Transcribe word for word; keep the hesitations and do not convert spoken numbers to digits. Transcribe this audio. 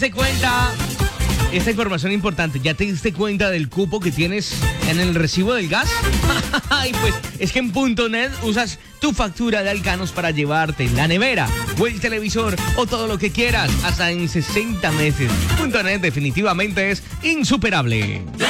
¿Te cuenta? Esta información importante, ¿ya te diste cuenta del cupo que tienes en el recibo del gas? Y pues es que en punto net usas tu factura de Alcanos para llevarte la nevera o el televisor o todo lo que quieras hasta en sesenta meses. Punto net definitivamente es insuperable.